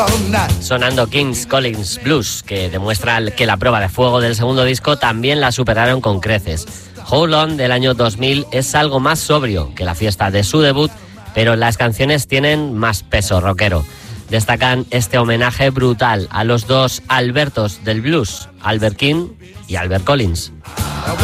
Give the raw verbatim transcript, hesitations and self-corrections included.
Sonando Kings Collins Blues, que demuestra que la prueba de fuego del segundo disco también la superaron con creces. Hold On del año dos mil es algo más sobrio que la fiesta de su debut, pero las canciones tienen más peso rockero. Destacan este homenaje brutal a los dos Albertos del blues, Albert King y Albert Collins.